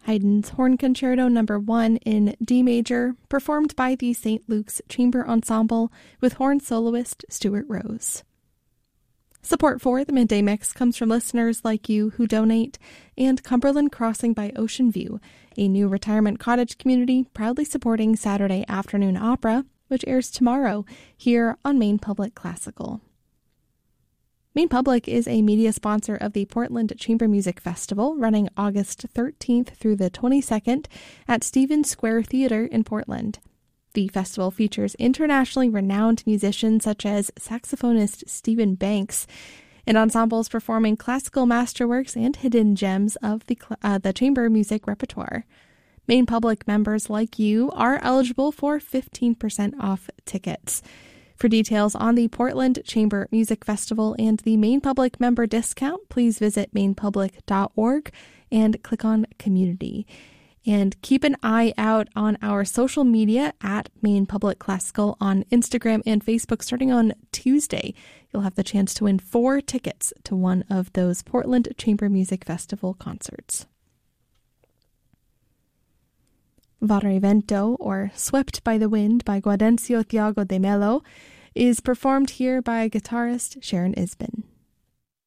Haydn's Horn Concerto No. 1 in D major, performed by the St. Luke's Chamber Ensemble with horn soloist Stuart Rose. Support for the Midday Mix comes from listeners like you who donate, and Cumberland Crossing by Ocean View, a new retirement cottage community proudly supporting Saturday Afternoon Opera, which airs tomorrow here on Maine Public Classical. Maine Public is a media sponsor of the Portland Chamber Music Festival, running August 13th through the 22nd at Stevens Square Theater in Portland. The festival features internationally renowned musicians such as saxophonist Stephen Banks and ensembles performing classical masterworks and hidden gems of the chamber music repertoire. Maine Public members like you are eligible for 15% off tickets. For details on the Portland Chamber Music Festival and the Maine Public member discount, please visit mainepublic.org and click on Community. And keep an eye out on our social media at Maine Public Classical on Instagram and Facebook starting on Tuesday. You'll have the chance to win 4 tickets to one of those Portland Chamber Music Festival concerts. Varre Vento, or Swept by the Wind by Gaudencio Thiago de Mello, is performed here by guitarist Sharon Isbin.